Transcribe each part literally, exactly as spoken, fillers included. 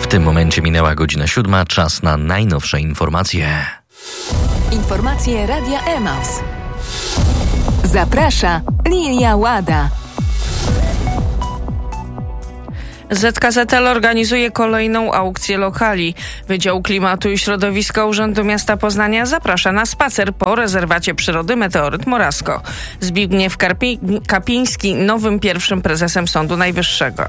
W tym momencie minęła godzina siódma, czas na najnowsze informacje. Informacje Radia Emaus. Zaprasza Lilia Łada. Z K Z L organizuje kolejną aukcję lokali. Wydział Klimatu i Środowiska Urzędu Miasta Poznania zaprasza na spacer po rezerwacie przyrody Meteoryt Morasko. Zbigniew Karpi- Kapiński nowym pierwszym prezesem Sądu Najwyższego.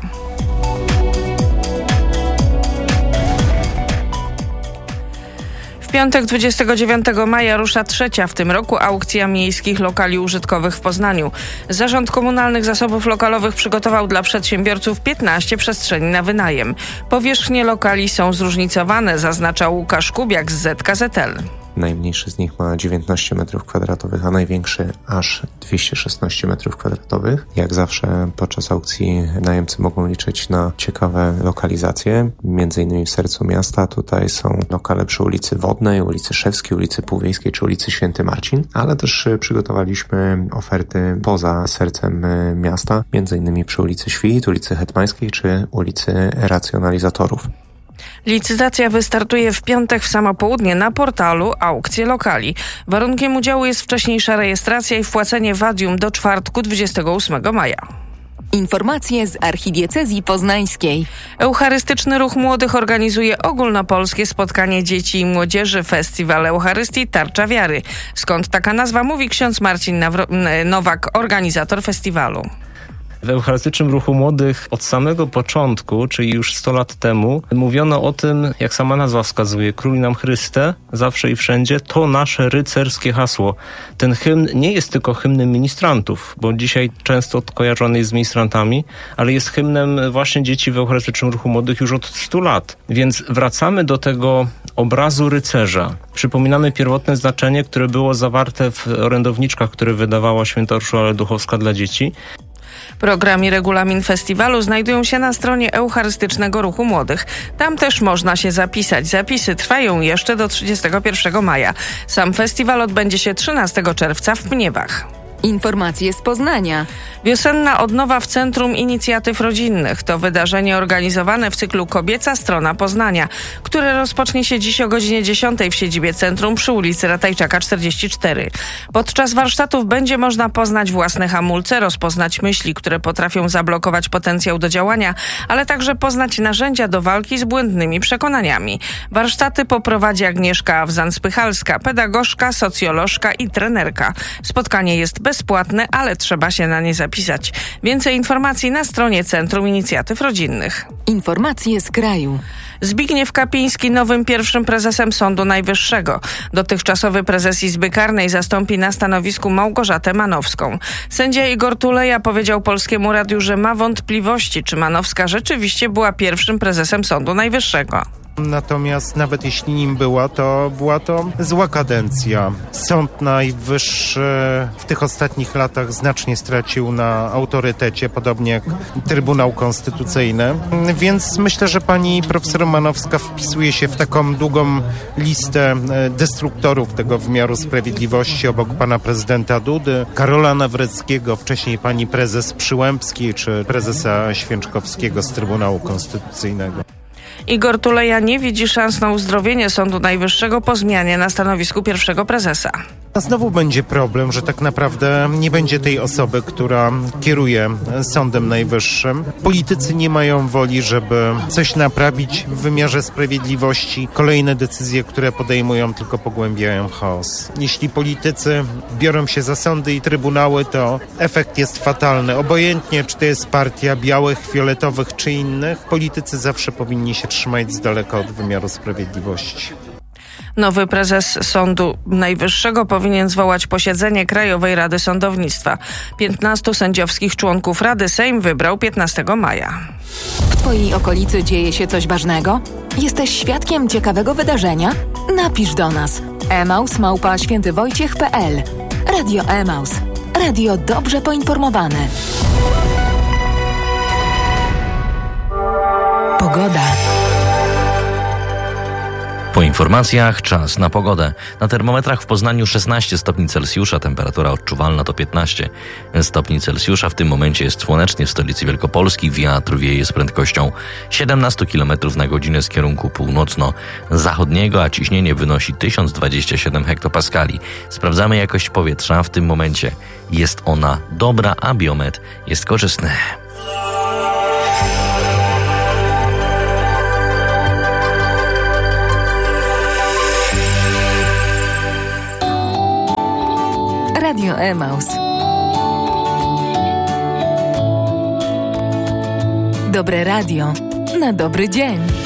W piątek dwudziestego dziewiątego maja rusza trzecia w tym roku aukcja miejskich lokali użytkowych w Poznaniu. Zarząd Komunalnych Zasobów Lokalowych przygotował dla przedsiębiorców piętnaście przestrzeni na wynajem. Powierzchnie lokali są zróżnicowane, zaznacza Łukasz Kubiak z Z K Z L. Najmniejszy z nich ma dziewiętnaście metrów kwadratowych, a największy aż dwieście szesnaście metrów kwadratowych. Jak zawsze podczas aukcji najemcy mogą liczyć na ciekawe lokalizacje, między innymi w sercu miasta. Tutaj są lokale przy ulicy Wodnej, ulicy Szewskiej, ulicy Półwiejskiej czy ulicy Święty Marcin, ale też przygotowaliśmy oferty poza sercem miasta, między innymi przy ulicy Świt, ulicy Hetmańskiej czy ulicy Racjonalizatorów. Licytacja wystartuje w piątek w samo południe na portalu Aukcje Lokali. Warunkiem udziału jest wcześniejsza rejestracja i wpłacenie wadium do czwartku dwudziestego ósmego maja. Informacje z Archidiecezji Poznańskiej. Eucharystyczny Ruch Młodych organizuje ogólnopolskie spotkanie dzieci i młodzieży, Festiwal Eucharystii Tarcza Wiary. Skąd taka nazwa, mówi ksiądz Marcin Nawro- Nowak, organizator festiwalu. W Eucharystycznym Ruchu Młodych od samego początku, czyli już sto lat temu, mówiono o tym, jak sama nazwa wskazuje, Króluj nam Chryste, zawsze i wszędzie, to nasze rycerskie hasło. Ten hymn nie jest tylko hymnem ministrantów, bo dzisiaj często kojarzony jest z ministrantami, ale jest hymnem właśnie dzieci w Eucharystycznym Ruchu Młodych już od stu lat. Więc wracamy do tego obrazu rycerza. Przypominamy pierwotne znaczenie, które było zawarte w orędowniczkach, które wydawała święta Urszula Ledóchowska dla dzieci. Program i regulamin festiwalu znajdują się na stronie Eucharystycznego Ruchu Młodych. Tam też można się zapisać. Zapisy trwają jeszcze do trzydziestego pierwszego maja. Sam festiwal odbędzie się trzynastego czerwca w Pniewach. Informacje z Poznania. Wiosenna odnowa w Centrum Inicjatyw Rodzinnych. To wydarzenie organizowane w cyklu Kobieca Strona Poznania, które rozpocznie się dziś o godzinie dziesiątej w siedzibie centrum przy ulicy Ratajczaka czterdzieści cztery. Podczas warsztatów będzie można poznać własne hamulce, rozpoznać myśli, które potrafią zablokować potencjał do działania, ale także poznać narzędzia do walki z błędnymi przekonaniami. Warsztaty poprowadzi Agnieszka Awzan-Spychalska, pedagogzka, socjolożka i trenerka. Spotkanie jest bezpłatne, ale trzeba się na nie zapisać. Więcej informacji na stronie Centrum Inicjatyw Rodzinnych. Informacje z kraju. Zbigniew Kapiński nowym pierwszym prezesem Sądu Najwyższego. Dotychczasowy prezes Izby Karnej zastąpi na stanowisku Małgorzatę Manowską. Sędzia Igor Tuleja powiedział Polskiemu Radiu, że ma wątpliwości, czy Manowska rzeczywiście była pierwszym prezesem Sądu Najwyższego. Natomiast nawet jeśli nim była, to była to zła kadencja. Sąd Najwyższy w tych ostatnich latach znacznie stracił na autorytecie, podobnie jak Trybunał Konstytucyjny. Więc myślę, że pani profesor Manowska wpisuje się w taką długą listę destruktorów tego wymiaru sprawiedliwości obok pana prezydenta Dudy, Karola Nawreckiego, wcześniej pani prezes Przyłębskiej czy prezesa Święczkowskiego z Trybunału Konstytucyjnego. Igor Tuleja nie widzi szans na uzdrowienie Sądu Najwyższego po zmianie na stanowisku pierwszego prezesa. Znowu będzie problem, że tak naprawdę nie będzie tej osoby, która kieruje Sądem Najwyższym. Politycy nie mają woli, żeby coś naprawić w wymiarze sprawiedliwości. Kolejne decyzje, które podejmują, tylko pogłębiają chaos. Jeśli politycy biorą się za sądy i trybunały, to efekt jest fatalny. Obojętnie, czy to jest partia białych, fioletowych czy innych, politycy zawsze powinni się trzymać z daleka od wymiaru sprawiedliwości. Nowy prezes Sądu Najwyższego powinien zwołać posiedzenie Krajowej Rady Sądownictwa. piętnastu sędziowskich członków Rady Sejm wybrał piętnastego maja. W Twojej okolicy dzieje się coś ważnego? Jesteś świadkiem ciekawego wydarzenia? Napisz do nas. emaus małpa świętywojciech kropka pe el. Radio Emaus. Radio dobrze poinformowane. Pogoda. Po informacjach czas na pogodę. Na termometrach w Poznaniu szesnaście stopni Celsjusza, temperatura odczuwalna to piętnaście stopni Celsjusza. W tym momencie jest słonecznie w stolicy Wielkopolski. Wiatr wieje z prędkością siedemnaście kilometrów na godzinę z kierunku północno-zachodniego, a ciśnienie wynosi tysiąc dwadzieścia siedem hektopaskali. Sprawdzamy jakość powietrza. W tym momencie jest ona dobra, a biometr jest korzystny. Radio Emaus. Dobre radio na dobry dzień.